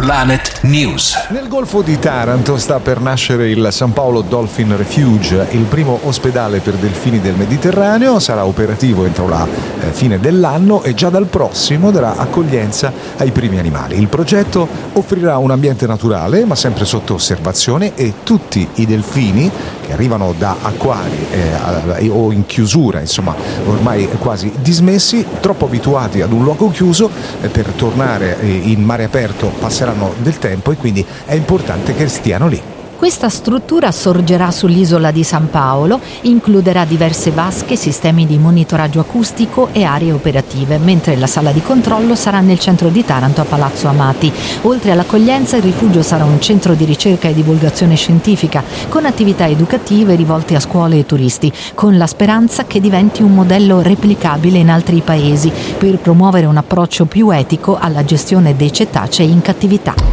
Planet News. Nel Golfo di Taranto sta per nascere il San Paolo Dolphin Refuge, il primo ospedale per delfini del Mediterraneo. Sarà operativo entro la fine dell'anno e già dal prossimo darà accoglienza ai primi animali. Il progetto offrirà un ambiente naturale ma sempre sotto osservazione, e tutti i delfini che arrivano da acquari o in chiusura, insomma ormai quasi dismessi, troppo abituati ad un luogo chiuso, per tornare in mare aperto passeranno del tempo, e quindi è importante che stiano lì. Questa struttura sorgerà sull'isola di San Paolo, includerà diverse vasche, sistemi di monitoraggio acustico e aree operative, mentre la sala di controllo sarà nel centro di Taranto a Palazzo Amati. Oltre all'accoglienza, il rifugio sarà un centro di ricerca e divulgazione scientifica, con attività educative rivolte a scuole e turisti, con la speranza che diventi un modello replicabile in altri paesi per promuovere un approccio più etico alla gestione dei cetacei in cattività.